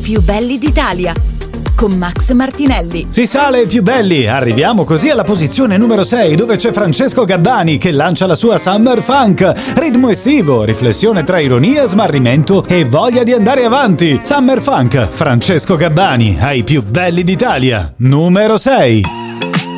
più belli d'Italia con Max Martinelli. Si sale ai più belli, arriviamo così alla posizione numero 6, dove c'è Francesco Gabbani che lancia la sua Summer Funk, ritmo estivo, riflessione tra ironia, smarrimento e voglia di andare avanti. Summer Funk, Francesco Gabbani, ai più belli d'Italia, numero 6.